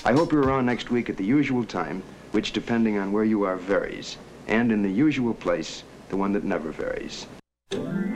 I hope you're around next week at the usual time, which, depending on where you are, varies, and in the usual place, the one that never varies.